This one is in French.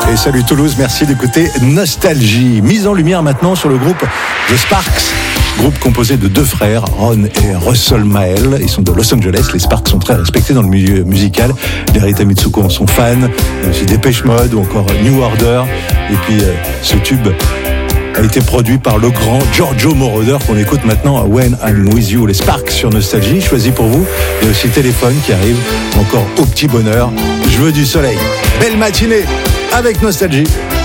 Et salut Toulouse, merci d'écouter Nostalgie. Mise en lumière maintenant sur le groupe The Sparks. Groupe composé de deux frères, Ron et Russell Mael. Ils sont de Los Angeles. Les Sparks sont très respectés dans le milieu musical. Les Rita Mitsuko en sont fans. Il y a aussi Depeche Mode ou encore New Order. Et puis ce tube a été produit par le grand Giorgio Moroder qu'on écoute maintenant à When I'm With You. Les Sparks sur Nostalgie, choisi pour vous. Il y a aussi Téléphone qui arrive, encore au petit bonheur. Je veux du soleil. Belle matinée avec Nostalgie.